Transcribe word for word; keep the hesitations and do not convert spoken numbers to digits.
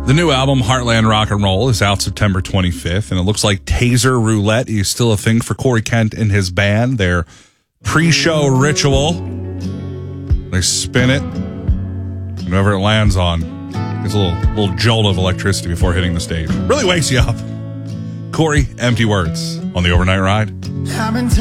The new album, Heartland Rock and Roll, is out September twenty-fifth, and it looks like Taser Roulette is still a thing for Corey Kent and his band. Their pre-show ritual. They spin it, and whoever it lands on gets a little, little jolt of electricity before hitting the stage. Really wakes you up. Corey, empty words on the overnight ride.